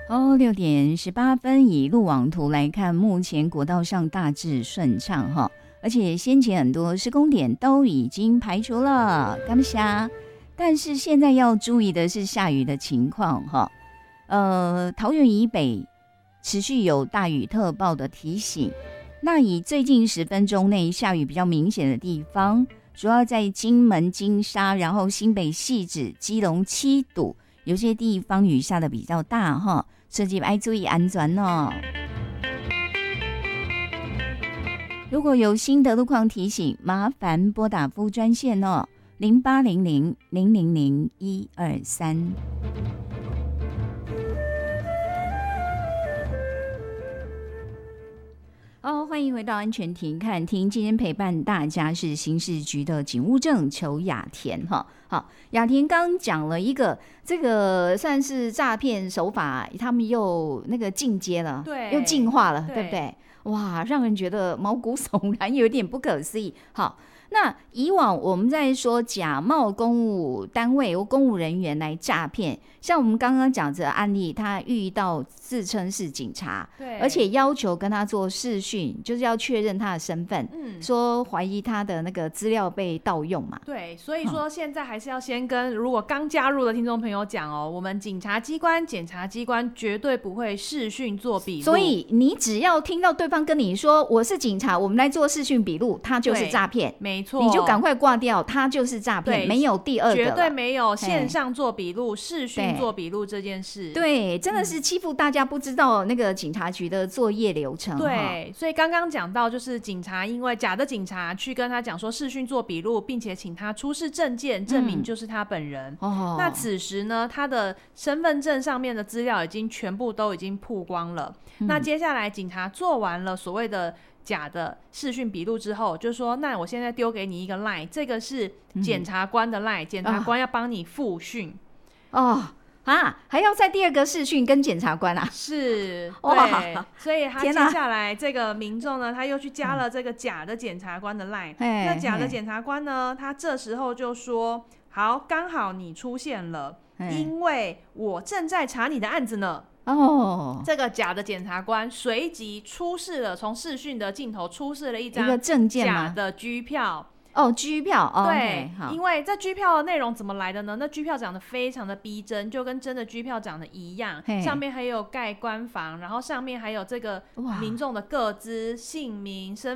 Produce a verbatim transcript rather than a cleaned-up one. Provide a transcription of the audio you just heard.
哦，六点十八分，以路网图来看，目前国道上大致顺畅哈，而且先前很多施工点都已经排除了，感谢。但是现在要注意的是下雨的情况哈，呃，桃园以北持续有大雨特报的提醒。那以最近十分钟内下雨比较明显的地方，主要在金门、金沙，然后新北汐止、基隆七堵。有些地方雨下的比较大哈，设计要注意安全哦。如果有新的路况提醒，麻烦拨打服务专线哦，零八零零零零零一二三。哦，欢迎回到安全庭看厅。今天陪伴大家是刑事局的警务证邱雅田哈。好，雅田刚讲了一个，这个算是诈骗手法，他们又那个进阶了， 对， 又进化了， 对, 对不对？哇，让人觉得毛骨悚然，有点不可思议。好。那以往我们在说假冒公务单位或公务人员来诈骗，像我们刚刚讲这个案例，他遇到自称是警察， 对， 而且要求跟他做视讯，就是要确认他的身份，嗯，说怀疑他的那个资料被盗用嘛。 对，所以说现在还是要先跟如果刚加入的听众朋友讲哦，我们警察机关、检察机关绝对不会视讯做笔录， 所以你只要听到对方跟你说我是警察，我们来做视讯笔录，他就是诈骗。 没错， 你就赶快挂掉，他就是诈骗，没有第二个了， 绝对没有线上做笔录、视讯做笔录这件事。 对，真的是欺负大家不知道那个警察局的作业流程。 对，所以刚刚讲到，就是警察因为假的警察去跟他讲说视讯做笔录，并且请他出示证件证明就是他本人。嗯哦、那此时呢，他的身份证上面的资料已经全部都已经曝光了。嗯、那接下来警察做完了所谓的假的视讯笔录之后，就说那我现在丢给你一个 line， 这个是检察官的 line， 检察官要帮你复讯。 哦啊，还要再第二个视讯跟检察官啊？ 是，对，所以他接下来这个民众呢，他又去加了这个假的检察官的 line。那假的检察官呢，他这时候就说：好，刚好你出现了，因为我正在查你的案子呢。哦，这个假的检察官随即出示了，从视讯的镜头出示了一张假的居票。 哦，居票，哦、 对， okay, 因为这居票的内容怎么来的呢？那居票长得非常的逼真，就跟真的居票长得一样，上面还有盖官房，然后上面还有这个民众的个资、姓名、身